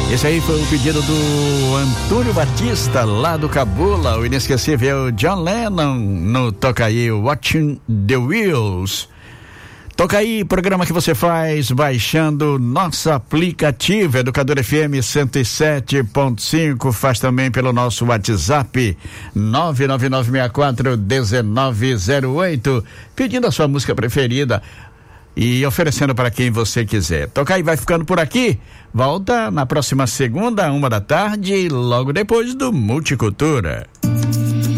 Esse aí foi o pedido do Antônio Batista, lá do Cabula, o inesquecível John Lennon, no Toca Aí, Watching the Wheels. Toca Aí, programa que você faz baixando nosso aplicativo Educador FM 107.5, faz também pelo nosso WhatsApp 999641908, pedindo a sua música preferida e oferecendo para quem você quiser. Toca Aí vai ficando por aqui. Volta na próxima segunda, 1h da tarde, logo depois do Multicultura.